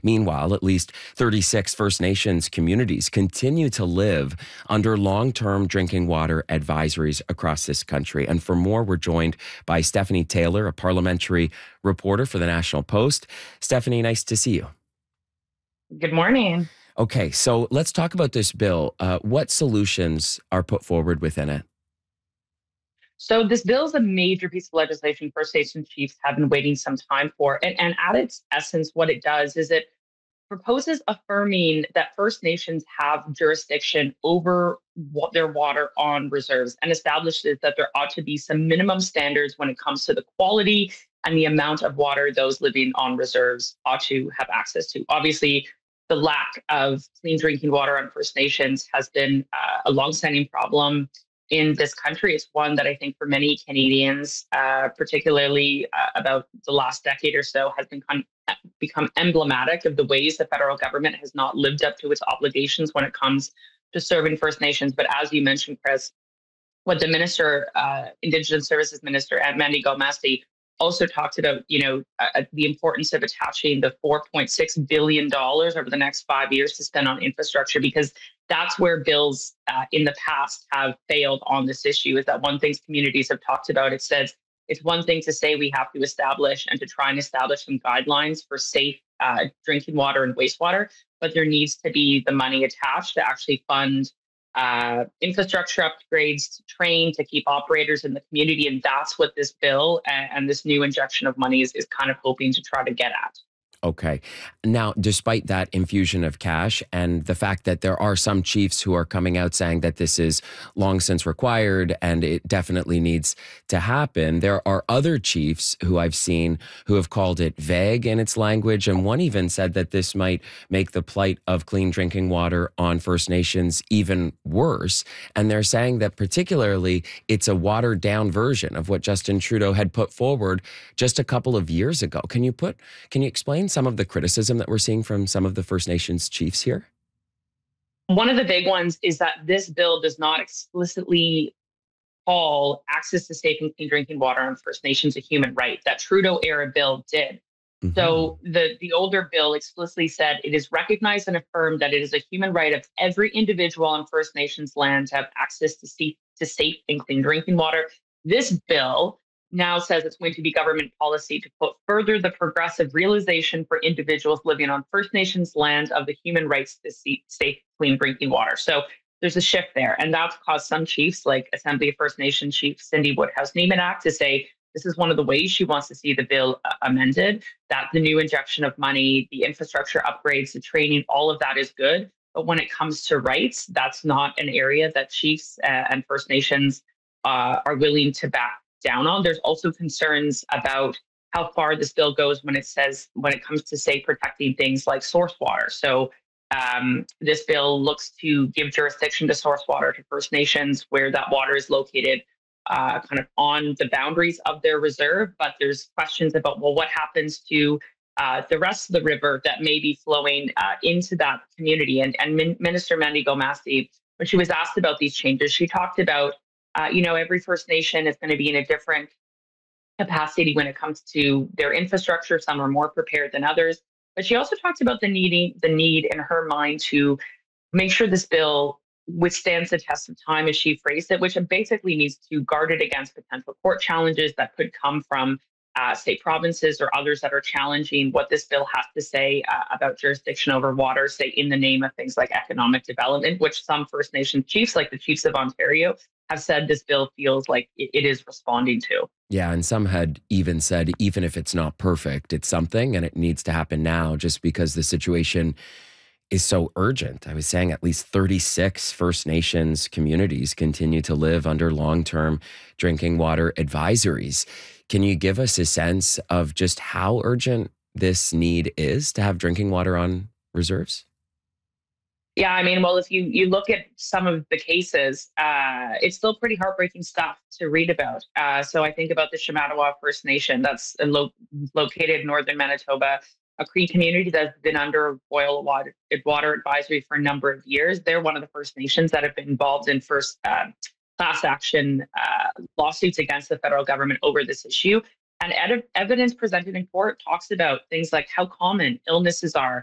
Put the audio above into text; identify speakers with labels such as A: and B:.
A: Meanwhile, at least 36 First Nations communities continue to live under long-term drinking water advisories across this country. And for more, we're joined by Stephanie Taylor, a parliamentary reporter for the National Post. Stephanie, nice to see you.
B: Good morning.
A: Okay, so let's talk about this bill. What solutions are put forward within it?
B: So this bill is a major piece of legislation First Nation chiefs have been waiting some time for. And at its essence, what it does is it proposes affirming that First Nations have jurisdiction over their water on reserves and establishes that there ought to be some minimum standards when it comes to the quality and the amount of water those living on reserves ought to have access to. Obviously, the lack of clean drinking water on First Nations has been a longstanding problem in this country. It's one that I think for many Canadians, particularly about the last decade or so, has become emblematic of the ways the federal government has not lived up to its obligations when it comes to serving First Nations. But as you mentioned, Chris, what the minister, Indigenous Services Minister, Mandy Galmasi, also talked about, the importance of attaching the $4.6 billion over the next 5 years to spend on infrastructure, because that's where bills in the past have failed on this issue. Is that one thing communities have talked about? It says it's one thing to say we have to establish and to try and establish some guidelines for safe drinking water and wastewater, but there needs to be the money attached to actually fund infrastructure upgrades, to train, to keep operators in the community. And that's what this bill and this new injection of money is kind of hoping to try to get at.
A: Okay. Now, despite that infusion of cash and the fact that there are some chiefs who are coming out saying that this is long since required and it definitely needs to happen, there are other chiefs who I've seen who have called it vague in its language. And one even said that this might make the plight of clean drinking water on First Nations even worse. And they're saying that particularly it's a watered down version of what Justin Trudeau had put forward just a couple of years ago. Can you explain some of the criticism that we're seeing from some of the First Nations chiefs here?
B: One of the big ones is that this bill does not explicitly call access to safe and clean drinking water on First Nations a human right. That Trudeau-era bill did. Mm-hmm. So the older bill explicitly said it is recognized and affirmed that it is a human right of every individual on First Nations land to have access to safe and clean drinking water. This bill now says it's going to be government policy to quote, further the progressive realization for individuals living on First Nations land of the human rights to safe, clean drinking water. So there's a shift there. And that's caused some chiefs, like Assembly of First Nations Chief Cindy Woodhouse-Niemann, to say this is one of the ways she wants to see the bill amended, that the new injection of money, the infrastructure upgrades, the training, all of that is good. But when it comes to rights, that's not an area that chiefs and First Nations are willing to back down on. There's also concerns about how far this bill goes when it comes to, say, protecting things like source water. So this bill looks to give jurisdiction to source water to First Nations where that water is located kind of on the boundaries of their reserve. But there's questions about, well, what happens to the rest of the river that may be flowing into that community? And Minister Mandy Galmasi, when she was asked about these changes, she talked about every First Nation is going to be in a different capacity when it comes to their infrastructure. Some are more prepared than others. But she also talked about the need in her mind to make sure this bill withstands the test of time, as she phrased it, which basically needs to guard it against potential court challenges that could come from state provinces or others that are challenging what this bill has to say about jurisdiction over water, say in the name of things like economic development, which some First Nations chiefs, like the Chiefs of Ontario, have said this bill feels like it is responding to.
A: Yeah, and some had even said, even if it's not perfect, it's something and it needs to happen now just because the situation is so urgent. I was saying at least 36 First Nations communities continue to live under long-term drinking water advisories. Can you give us a sense of just how urgent this need is to have drinking water on reserves?
B: Yeah, I mean, well, if you look at some of the cases, it's still pretty heartbreaking stuff to read about. So I think about the Shamattawa First Nation that's located in northern Manitoba, a Cree community that's been under boil water advisory for a number of years. They're one of the First Nations that have been involved in first class action lawsuits against the federal government over this issue. And evidence presented in court talks about things like how common illnesses are